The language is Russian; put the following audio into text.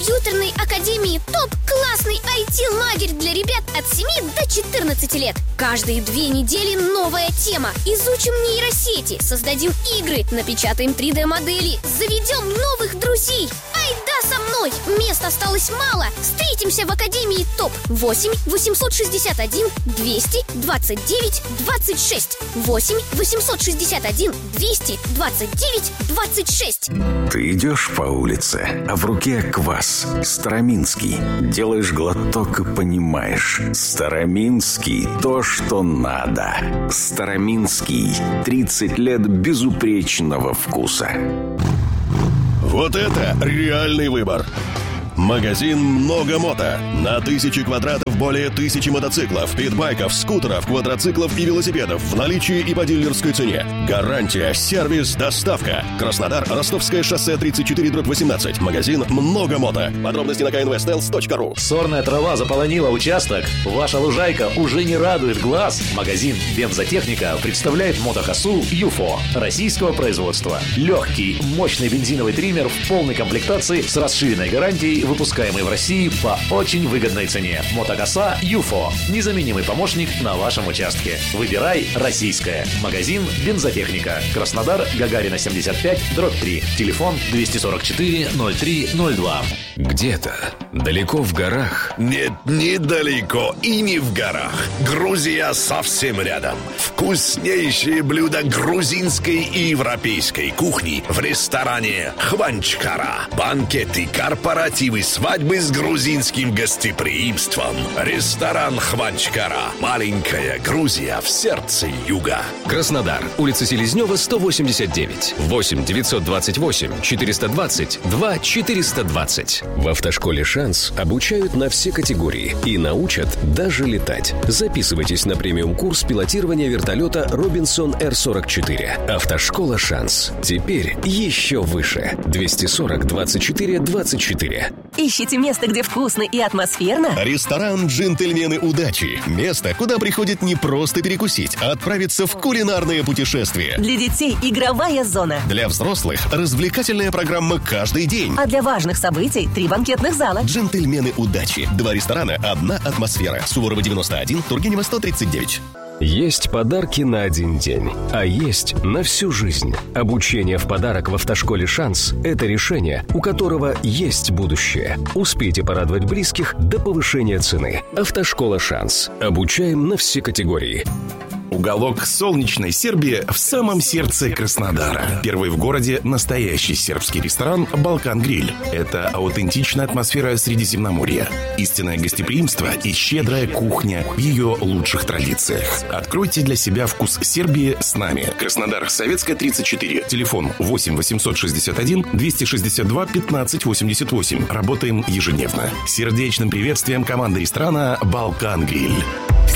компьютерной академии ТОП классный IT-лагерь для ребят от 7 до 14 лет. Каждые 2 недели новая тема. Изучим нейросети, создадим игры, напечатаем 3D-модели, заведем новых друзей. Айда со мной! Мест осталось мало. Встретимся в академии ТОП. 8 861 229 26. 8 861 229 26. Ты идешь по улице, а в руке квас Староминский. Делаешь глоток и понимаешь: Староминский — то, что надо. Староминский. 30 лет безупречного вкуса. Вот это реальный выбор. Магазин «Много мото». На 1000 квадратов более 1000 мотоциклов, питбайков, скутеров, квадроциклов и велосипедов в наличии и по дилерской цене. Гарантия, сервис, доставка. Краснодар, Ростовское шоссе 34/18. Магазин «Много мото». Подробности на knvstels.ru. Сорная трава заполонила участок. Ваша лужайка уже не радует глаз. Магазин «Бензотехника» представляет мотокосу «Юфо» российского производства. Легкий, мощный бензиновый триммер в полной комплектации с расширенной гарантией, выпускаемый в России по очень выгодной цене. Мотокоса «Юфо» – незаменимый помощник на вашем участке. Выбирай российское. Магазин «Бензотехника». Краснодар, Гагарина, 75/3. Телефон 244-03-02. Где-то далеко в горах. Нет, недалеко и не в горах. Грузия совсем рядом. Вкуснейшие блюда грузинской и европейской кухни в ресторане «Хванчкара». Банкеты, корпоративы, свадьбы с грузинским гостеприимством. Ресторан «Хванчкара». Маленькая Грузия в сердце юга. Краснодар. Улица Селезнева, 189. 8 928 420 2 420. В автошколе «Шанс» обучают на все категории и научат даже летать. Записывайтесь на премиум-курс пилотирования вертолета «Робинсон Р-44». Автошкола «Шанс». Теперь еще выше. 240 24 24. Ищите место, где вкусно и атмосферно? Ресторан «Джентльмены удачи». Место, куда приходит не просто перекусить, а отправиться в кулинарное путешествие. Для детей игровая зона. Для взрослых развлекательная программа каждый день. А для важных событий 3 банкетных зала. «Джентльмены удачи». 2 ресторана, 1 атмосфера. Суворова, 91, Тургенева, 139. Есть подарки на один день, а есть на всю жизнь. Обучение в подарок в автошколе «Шанс» – это решение, у которого есть будущее. Успейте порадовать близких до повышения цены. Автошкола «Шанс». Обучаем на все категории. Уголок солнечной Сербии в самом сердце Краснодара. Первый в городе настоящий сербский ресторан «Балкан Гриль». Это аутентичная атмосфера Средиземноморья, истинное гостеприимство и щедрая кухня в ее лучших традициях. Откройте для себя вкус Сербии с нами. Краснодар, Советская, 34. Телефон 8 861 262 15 88. Работаем ежедневно. Сердечным приветствием команды ресторана «Балкан Гриль».